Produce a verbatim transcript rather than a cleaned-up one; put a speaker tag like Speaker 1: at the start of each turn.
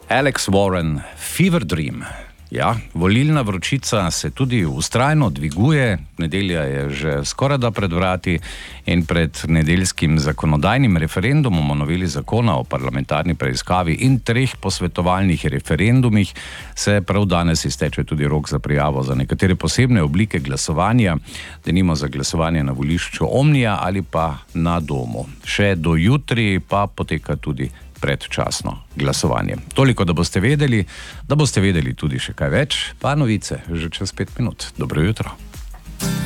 Speaker 1: Alex Warren, Fever Dream. Ja, volilna vročica se tudi vztrajno dviguje, nedelja je že skorajda pred vrati in pred nedeljskim zakonodajnim referendumom o noveli zakona o parlamentarni preiskavi in treh posvetovalnih referendumih se prav danes izteče tudi rok za prijavo za nekatere posebne oblike glasovanja, denimo za glasovanje na volišču Omnija ali pa na domu. Še do jutri pa poteka tudi predčasno glasovanje. Toliko, da boste vedeli, da boste vedeli tudi še kaj več, pa novice že čez pet minut. Dobro jutro.